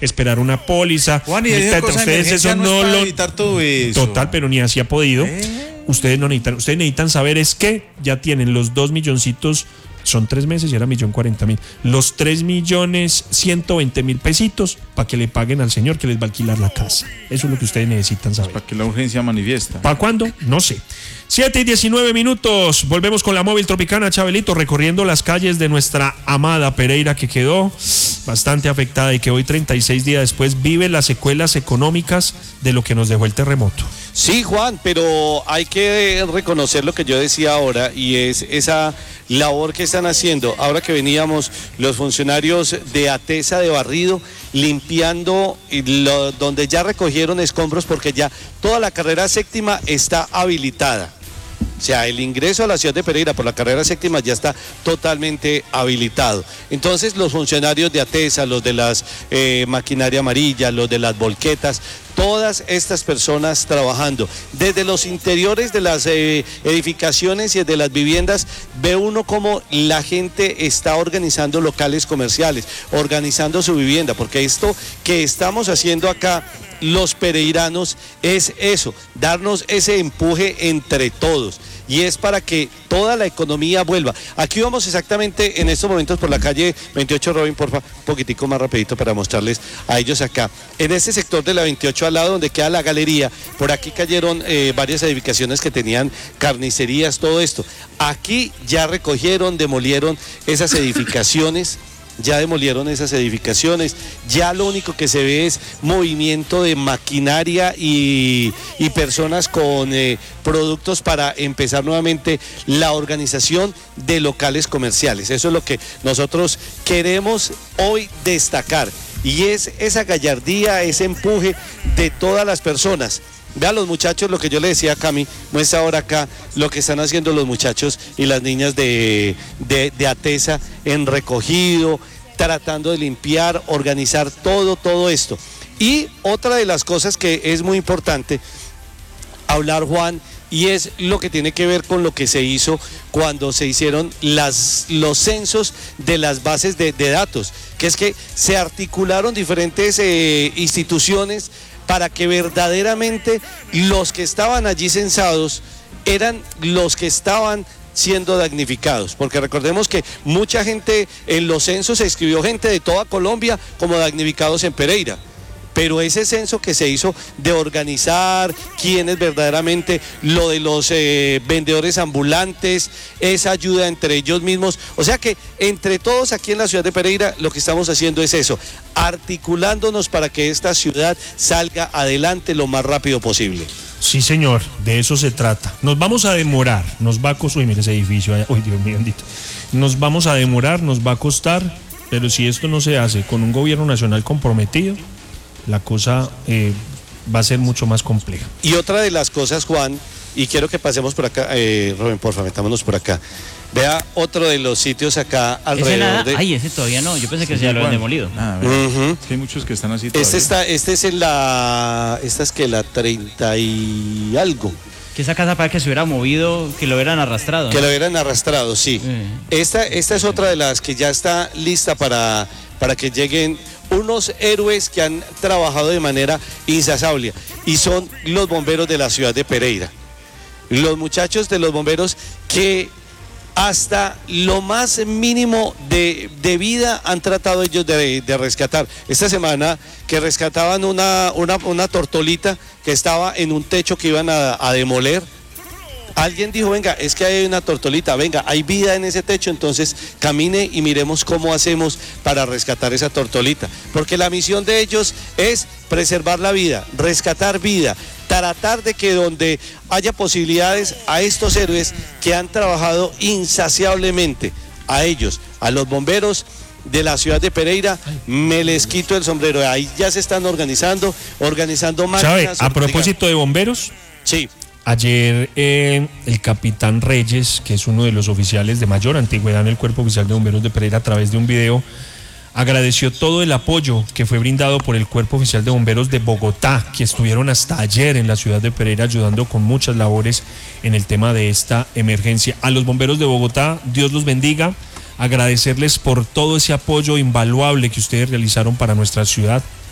esperar una póliza. Juan, y ustedes eso no lo evitar todo eso. Total, pero ni así ha podido. Ustedes necesitan saber es que ya tienen los 2 milloncitos. Son 3 meses y era 1.040.000. Los 3.120.000 pesitos para que le paguen al señor que les va a alquilar la casa. Eso es lo que ustedes necesitan saber. Para que la urgencia manifiesta. ¿Para cuándo? No sé. 7:19. Volvemos con la móvil Tropicana, Chabelito, recorriendo las calles de nuestra amada Pereira, que quedó bastante afectada y que hoy, 36 días después, vive las secuelas económicas de lo que nos dejó el terremoto. Sí, Juan, pero hay que reconocer lo que yo decía ahora, y es esa labor que están haciendo. Ahora que veníamos los funcionarios de ATESA de barrido limpiando donde ya recogieron escombros, porque ya toda la carrera séptima está habilitada. O sea, el ingreso a la ciudad de Pereira por la carrera séptima ya está totalmente habilitado. Entonces, los funcionarios de ATESA, los de las maquinaria amarilla, los de las volquetas, todas estas personas trabajando desde los interiores de las edificaciones y de las viviendas, ve uno cómo la gente está organizando locales comerciales, organizando su vivienda, porque esto que estamos haciendo acá los pereiranos es eso, darnos ese empuje entre todos, y es para que toda la economía vuelva. Aquí vamos exactamente en estos momentos por la calle 28, Robin, porfa, un poquitico más rapidito para mostrarles a ellos acá. En este sector de la 28, al lado donde queda la galería, por aquí cayeron varias edificaciones que tenían carnicerías, todo esto. Aquí ya recogieron, demolieron esas edificaciones. Ya lo único que se ve es movimiento de maquinaria y personas con productos para empezar nuevamente la organización de locales comerciales. Eso es lo que nosotros queremos hoy destacar, y es esa gallardía, ese empuje de todas las personas. Vean los muchachos, lo que yo le decía a Cami, muestra ahora acá lo que están haciendo los muchachos y las niñas de ATESA en recogido, tratando de limpiar, organizar todo esto. Y otra de las cosas que es muy importante hablar, Juan, y es lo que tiene que ver con lo que se hizo cuando se hicieron los censos de las bases de datos, que es que se articularon diferentes instituciones para que verdaderamente los que estaban allí censados eran los que estaban siendo damnificados, porque recordemos que mucha gente en los censos se escribió gente de toda Colombia como damnificados en Pereira. Pero ese censo que se hizo de organizar quiénes verdaderamente, lo de los vendedores ambulantes, esa ayuda entre ellos mismos, o sea que entre todos aquí en la ciudad de Pereira lo que estamos haciendo es eso, articulándonos para que esta ciudad salga adelante lo más rápido posible. Sí, señor, de eso se trata. Nos vamos a demorar, nos va a costar, uy, mire ese edificio allá, uy, Dios mío bendito, nos vamos a demorar, nos va a costar, pero si esto no se hace con un gobierno nacional comprometido, la cosa va a ser mucho más compleja. Y otra de las cosas, Juan, y quiero que pasemos por acá, Robin, porfa, metámonos por acá. Vea otro de los sitios acá alrededor de... Ay, ese todavía no, yo pensé que ya lo habían demolido. Es que hay muchos que están así todavía. Este es en esta es que la 30 y algo. Que esa casa para que se hubiera movido, que lo hubieran arrastrado. Que lo hubieran arrastrado, sí. Esta es otra de las que ya está lista para que lleguen unos héroes que han trabajado de manera insaciable, y son los bomberos de la ciudad de Pereira. Los muchachos de los bomberos que hasta lo más mínimo de vida han tratado ellos de rescatar. Esta semana que rescataban una tortolita que estaba en un techo que iban a demoler. Alguien dijo, venga, es que hay una tortolita, venga, hay vida en ese techo, entonces camine y miremos cómo hacemos para rescatar esa tortolita. Porque la misión de ellos es preservar la vida, rescatar vida, tratar de que donde haya posibilidades a estos héroes que han trabajado insaciablemente, a ellos, a los bomberos de la ciudad de Pereira, me les quito el sombrero. Ahí ya se están organizando máquinas. ¿Sabe? A propósito de bomberos, sí. Ayer el capitán Reyes, que es uno de los oficiales de mayor antigüedad en el Cuerpo Oficial de Bomberos de Pereira, a través de un video, agradeció todo el apoyo que fue brindado por el Cuerpo Oficial de Bomberos de Bogotá, que estuvieron hasta ayer en la ciudad de Pereira ayudando con muchas labores en el tema de esta emergencia. A los bomberos de Bogotá, Dios los bendiga, agradecerles por todo ese apoyo invaluable que ustedes realizaron para nuestra ciudad.